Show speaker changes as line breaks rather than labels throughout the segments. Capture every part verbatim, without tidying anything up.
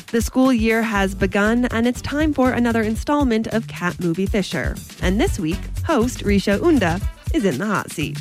The school year has begun, and it's time for another installment of Cat Movie Fisher. And this week, host Risha Unda is in the hot seat.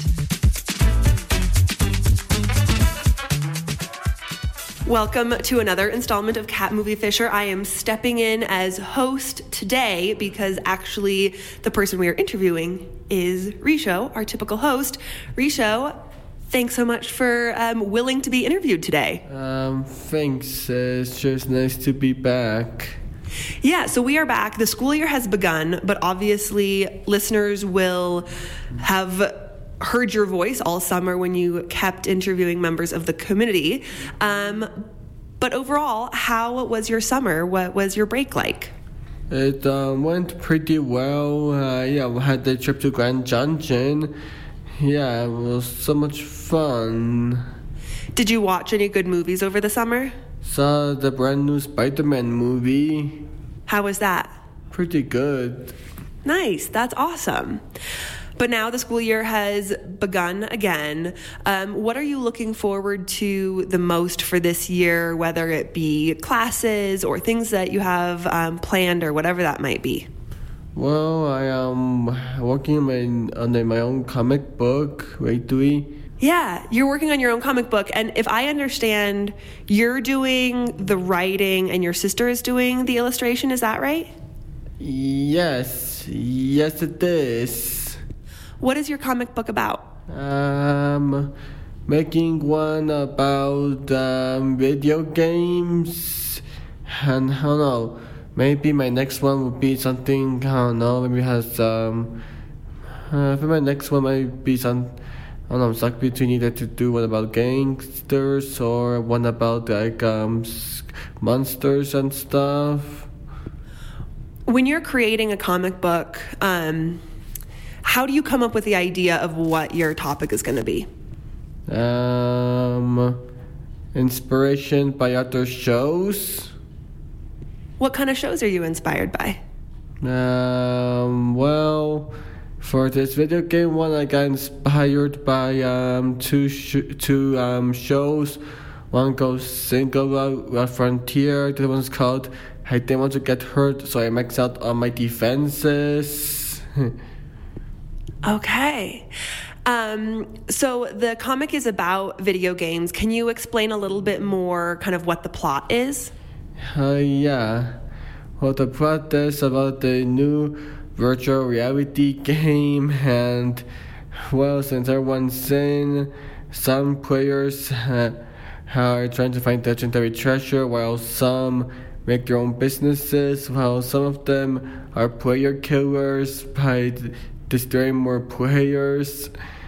Welcome to another installment of Cat Movie Fisher. I am stepping in as host today because actually the person we are interviewing is Risha, our typical host. Risha, thanks so much for um, willing to be interviewed today.
Um, thanks. Uh, it's just nice to be back.
Yeah, so we are back. The school year has begun, but obviously listeners will have heard your voice all summer when you kept interviewing members of the community. Um, but overall, how was your summer? What was your break like?
It um, went pretty well. Uh, yeah, we had the trip to Grand Junction. Yeah, it was so much fun.
Did you watch any good movies over the summer?
Saw the brand new Spider-Man movie.
How was that?
Pretty good.
Nice, that's awesome. But now the school year has begun again. Um, what are you looking forward to the most for this year, whether it be classes or things that you have um, planned or whatever that might be?
Well, I am working on my, on my own comic book, right, Dewey?
Yeah, you're working on your own comic book. And if I understand, you're doing the writing and your sister is doing the illustration. Is that right?
Yes. Yes, it is.
What is your comic book about?
Um, making one about um, video games. And I don't know. Maybe my next one would be something, I don't know, maybe has, um, uh, for my next one might be some, I don't know, stuck between either to do one about gangsters or one about, like, um, monsters and stuff.
When you're creating a comic book, um, how do you come up with the idea of what your topic is going to be?
Um, inspiration by other shows.
What kind of shows are you inspired by?
Um, well, for this video game one, I got inspired by um two sh- two um shows. One goes Single uh, Frontier. The other one's called I Didn't Want to Get Hurt, so I max out on my defenses.
Okay. Um, so the comic is about video games. Can you explain a little bit more kind of what the plot is?
Uh, yeah. Well, the plot is about the new virtual reality game, and, well, since everyone's in, some players uh, are trying to find legendary treasure, while some make their own businesses, while some of them are player killers by d- destroying more players.